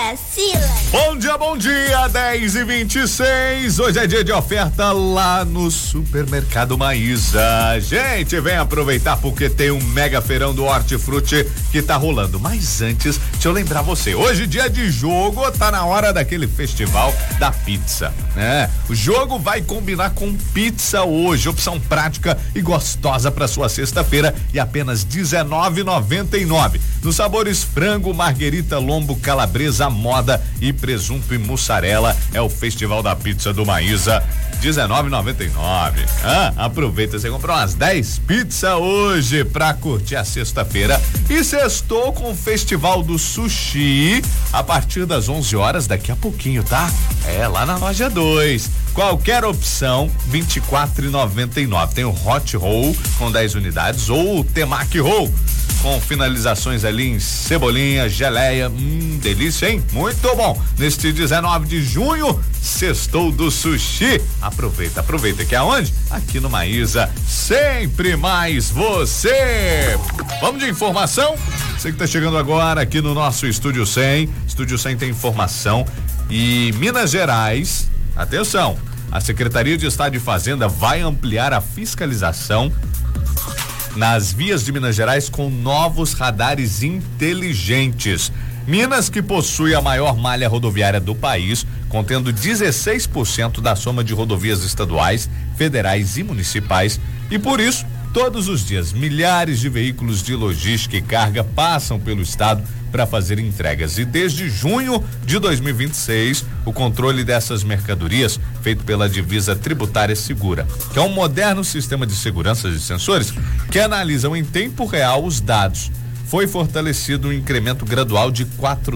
Bom dia, 10h26. Hoje é dia de oferta lá no Supermercado Maísa. Gente, vem aproveitar porque tem um mega feirão do Hortifruti que tá rolando. Mas antes, deixa eu lembrar você, hoje dia de jogo, tá na hora daquele festival da pizza, né? O jogo vai combinar com pizza hoje, opção prática e gostosa para sua sexta-feira e apenas R$19,99. Nos sabores frango, marguerita, lombo, calabresa, moda e presunto e mussarela. É o Festival da Pizza do Maísa, R$19,99. Aproveita, você comprou umas 10 pizzas hoje pra curtir a sexta-feira. E sextou com o Festival do Sushi a partir das 11 horas, daqui a pouquinho, tá? É lá na loja 2. Qualquer opção, R$24,99. Tem o Hot Roll com 10 unidades ou o Temaki Roll com finalizações ali em cebolinha, geleia, delícia, hein? Muito bom. Neste 19 de junho, sextou do sushi. Aproveita que é aonde? Aqui no Maísa, sempre mais você. Vamos de informação? Você que tá chegando agora aqui no nosso Estúdio 100. Estúdio 100 tem informação e Minas Gerais, atenção, a Secretaria de Estado de Fazenda vai ampliar a fiscalização nas vias de Minas Gerais com novos radares inteligentes. Minas, que possui a maior malha rodoviária do país, contendo 16% da soma de rodovias estaduais, federais e municipais, e por isso, todos os dias, milhares de veículos de logística e carga passam pelo estado para fazer entregas. E desde junho de 2026, o controle dessas mercadorias, feito pela Divisa Tributária Segura, que é um moderno sistema de segurança de sensores que analisam em tempo real os dados. Foi fortalecido um incremento gradual de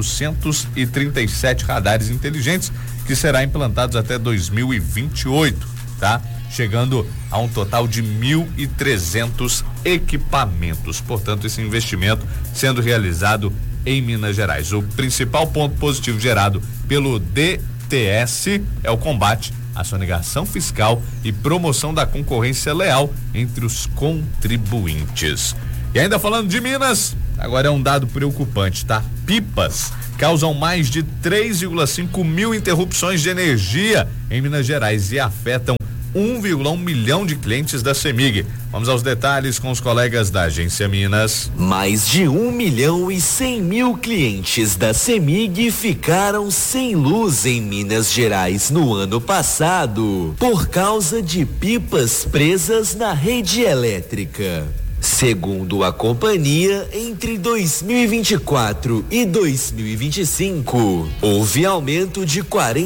437 radares inteligentes que será implantados até 2028, tá? Chegando a um total de 1.300 equipamentos. Portanto, esse investimento sendo realizado em Minas Gerais. O principal ponto positivo gerado pelo DTS é o combate à sonegação fiscal e promoção da concorrência leal entre os contribuintes. E ainda falando de Minas, agora é um dado preocupante, tá? Pipas causam mais de 3,5 mil interrupções de energia em Minas Gerais e afetam 1,1 milhão de clientes da CEMIG. Vamos aos detalhes com os colegas da Agência Minas. Mais de 1.100.000 clientes da CEMIG ficaram sem luz em Minas Gerais no ano passado, por causa de pipas presas na rede elétrica. Segundo a companhia, entre 2024 e 2025, houve aumento de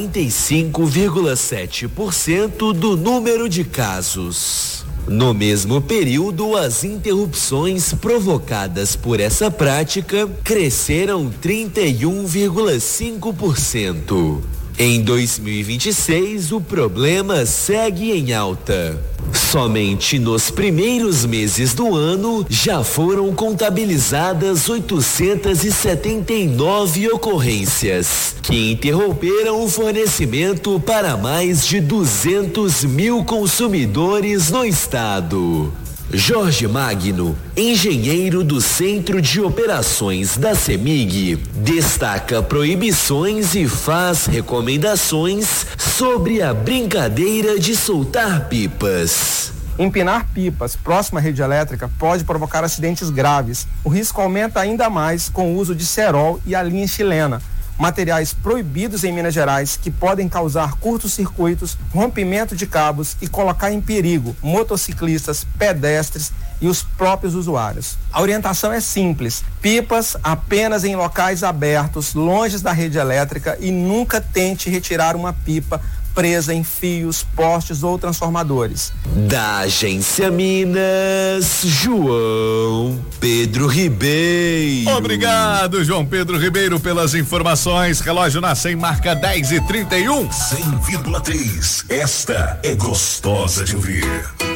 45,7% do número de casos. No mesmo período, as interrupções provocadas por essa prática cresceram 31,5%. Em 2026, o problema segue em alta. Somente nos primeiros meses do ano já foram contabilizadas 879 ocorrências, que interromperam o fornecimento para mais de 200 mil consumidores no estado. Jorge Magno, engenheiro do Centro de Operações da CEMIG, destaca proibições e faz recomendações sobre a brincadeira de soltar pipas. Empinar pipas próximo à rede elétrica pode provocar acidentes graves. O risco aumenta ainda mais com o uso de cerol e a linha chilena, materiais proibidos em Minas Gerais que podem causar curtos-circuitos, rompimento de cabos e colocar em perigo motociclistas, pedestres e os próprios usuários. A orientação é simples: pipas apenas em locais abertos, longe da rede elétrica, e nunca tente retirar uma pipa presa em fios, postes ou transformadores. Da Agência Minas, João Pedro Ribeiro. Obrigado, João Pedro Ribeiro, pelas informações. Relógio na 100 marca 10h31. 100,3. Esta é gostosa de ouvir.